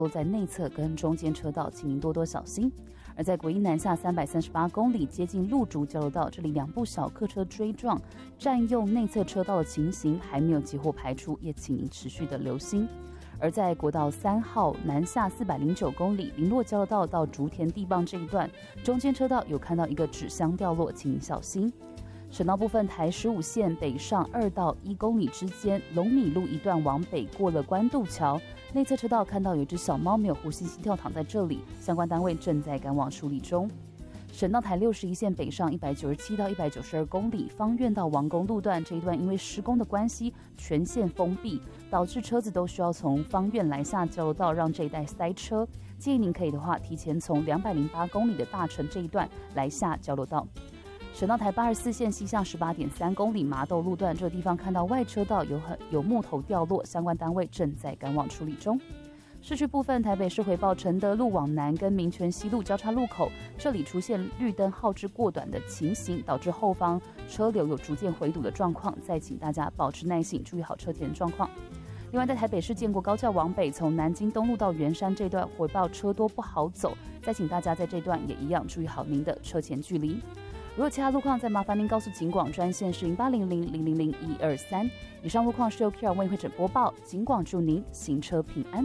都在内侧跟中间车道，请您多多小心。而在国一南下338公里，接近路竹交流道，这里2部小客车追撞，占用内侧车道的情形还没有截获排除，也请您持续的留心。而在国道3号南下409公里，林落交流道到竹田地磅这一段，中间车道有看到一个纸箱掉落，请您小心。省道部分，台15线北上2到1公里之间，龙米路一段往北过了关渡桥，内侧车道看到有一只小猫没有呼吸心跳躺在这里，相关单位正在赶往处理中。省道台61线北上197到192公里，芳苑到王公路段这一段因为施工的关系全线封闭，导致车子都需要从芳苑来下交流道，让这一带塞车。建议您可以的话，提前从208公里的大城这一段来下交流道。省道台84线西向18.3公里麻豆路段，这个地方看到外车道有木头掉落，相关单位正在赶往处理中。市区部分，台北市回报承德路往南跟民权西路交叉路口，这里出现绿灯号志过短的情形，导致后方车流有逐渐回堵的状况，再请大家保持耐性，注意好车前状况。另外，在台北市建国高架往北，从南京东路到圆山这段回报车多不好走，再请大家在这段也一样注意好您的车前距离。如果其他路况，再麻烦您告诉警广专线是0800000123。以上路况是由 Kira 为会诊播报，警广祝您行车平安。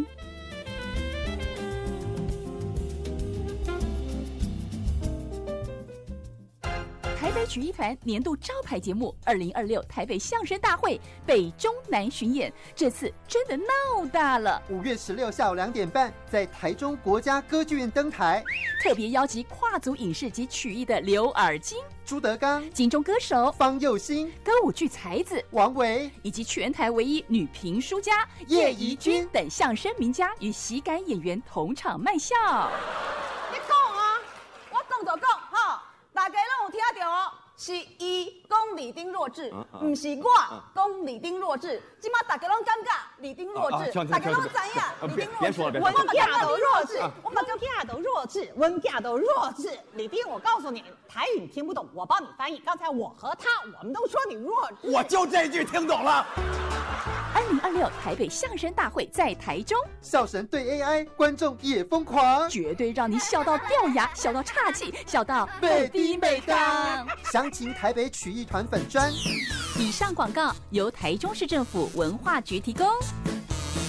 台北曲艺团年度招牌节目2026台北相声大会北中南巡演，这次真的闹大了。 5月16下午2点半，在台中国家歌剧院登台， 特别邀集跨族影视及曲艺的刘尔金、 朱德刚、 金钟歌手方佑兴、 歌舞剧才子王维， 以及全台唯一女评书家叶怡君等相声名家与喜感演员同场卖笑。 你讲啊，我讲就讲吼，大家拢有听到哦，是伊讲李丁弱智，不是我讲李丁弱智。今麦大家拢感觉李丁弱智，大家拢知影李丁弱智。 我们家都弱智，我们家都弱智，我们家都弱智。李丁，我告诉你，台语你听不懂，我帮你翻译。刚才我和他，我们都说你弱智。 我就这句听懂了。 2026台北相声大会在台中， 笑神对 AI， 观众也疯狂， 绝对让你笑到掉牙，笑到岔气，笑到美滴美当。 详情台北曲艺团粉专。 以上广告由台中市政府文化局提供。